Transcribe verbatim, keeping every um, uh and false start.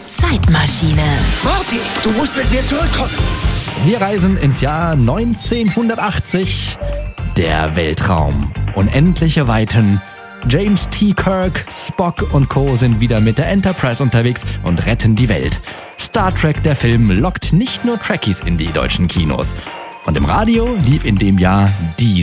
Zeitmaschine. Marty, du musst mit mir zurückkommen. Wir reisen ins Jahr neunzehnhundertachtzig. Der Weltraum. Unendliche Weiten. James T. Kirk, Spock und Co. sind wieder mit der Enterprise unterwegs und retten die Welt. Star Trek, der Film, lockt nicht nur Trekkies in die deutschen Kinos. Und im Radio lief in dem Jahr die